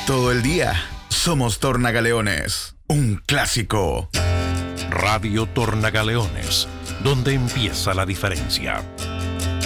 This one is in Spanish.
Todo el día somos Tornagaleones, un clásico. Radio Tornagaleones, donde empieza la diferencia.